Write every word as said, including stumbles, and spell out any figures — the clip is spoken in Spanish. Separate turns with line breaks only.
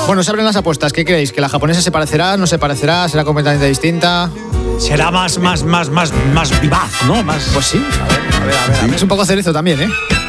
Bueno, se abren las apuestas. ¿Qué creéis? ¿Que la japonesa se parecerá, no se parecerá, será completamente distinta?
Será más, más, más, más, más vivaz, ¿no? Más...
Pues sí, a ver, a ver, a ver. Sí. Es un poco cerezo también, ¿eh?